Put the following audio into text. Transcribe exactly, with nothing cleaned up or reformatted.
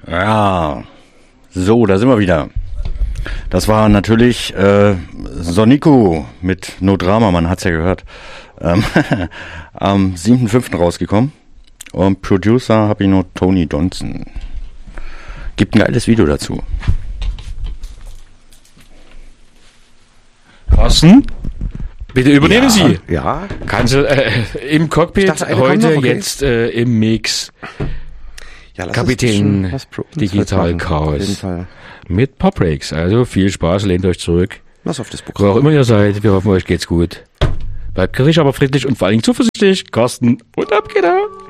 Ja, so, da sind wir wieder. Das war natürlich äh, Sonico mit No Drama, man hat's ja gehört. Ähm, am siebten fünften rausgekommen. Und Producer habe ich noch Tony Donson. Gibt ein geiles Video dazu. Carsten, bitte übernehmen Ja, Sie. Ja. Kannst du äh, im Cockpit dachte, eine heute kommt noch, okay. jetzt äh, im Mix Ja, lass Kapitän uns was Pro- Digital machen, Chaos Auf jeden Fall. mit Pop Breaks. Also viel Spaß, lehnt euch zurück. Was auf das Wo auch Programm. immer ihr seid, wir hoffen, euch geht's gut. Bleibt kritisch, aber friedlich und vor allen Dingen zuversichtlich. Carsten, und ab geht er.